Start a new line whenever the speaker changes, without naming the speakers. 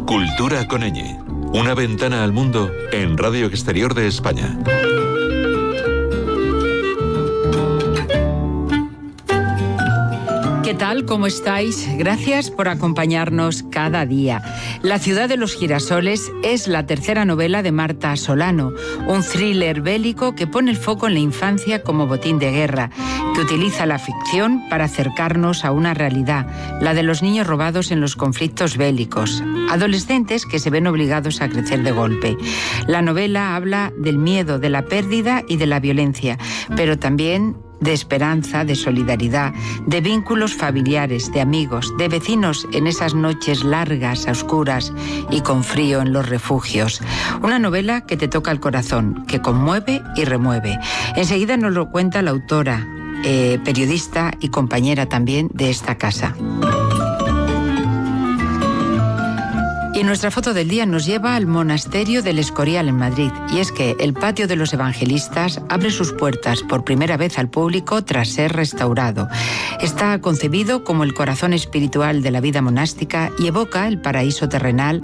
Cultura con Ñ. Una ventana al mundo en Radio Exterior de España.
¿Qué tal? ¿Cómo estáis? Gracias por acompañarnos cada día. La ciudad de los girasoles es la tercera novela de Marta Solano, un thriller bélico que pone el foco en la infancia como botín de guerra, que utiliza la ficción para acercarnos a una realidad, la de los niños robados en los conflictos bélicos, adolescentes que se ven obligados a crecer de golpe. La novela habla del miedo, de la pérdida y de la violencia, pero también de esperanza, de solidaridad, de vínculos familiares, de amigos, de vecinos en esas noches largas, oscuras y con frío en los refugios. Una novela que te toca el corazón, que conmueve y remueve. Enseguida nos lo cuenta la autora, periodista y compañera también de esta casa. Y nuestra foto del día nos lleva al monasterio del Escorial en Madrid. Y es que el patio de los evangelistas abre sus puertas por primera vez al público tras ser restaurado. Está concebido como el corazón espiritual de la vida monástica y evoca el paraíso terrenal